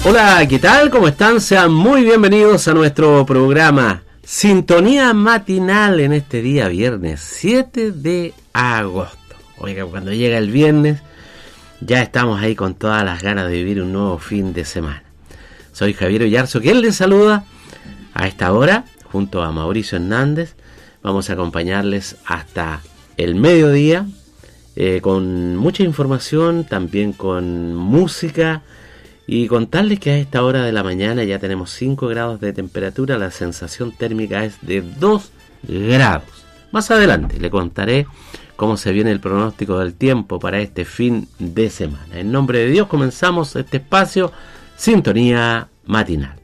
Hola, ¿qué tal? ¿Cómo están? Sean muy bienvenidos a nuestro programa Sintonía Matinal en este día viernes 7 de agosto. Oiga, cuando llega el viernes ya estamos ahí con todas las ganas de vivir un nuevo fin de semana. Soy Javier Ollarzo, quien les saluda a esta hora junto a Mauricio Hernández. Vamos a acompañarles hasta el mediodía con mucha información, también con música. Y contarles que a esta hora de la mañana ya tenemos 5 grados de temperatura, la sensación térmica es de 2 grados. Más adelante le contaré cómo se viene el pronóstico del tiempo para este fin de semana. En nombre de Dios comenzamos este espacio, Sintonía Matinal.